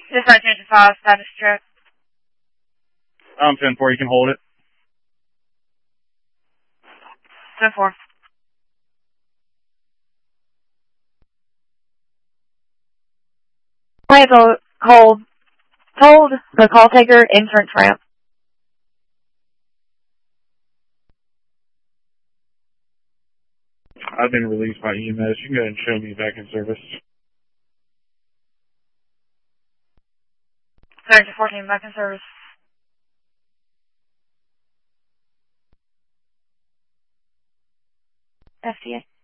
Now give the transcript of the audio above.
Dispatch 5, status check. 10-4, you can hold it. 10-4. Please hold the call taker entrance ramp. I've been released by EMS. You can go ahead and show me back in service. Sector 14, back in service. FTA.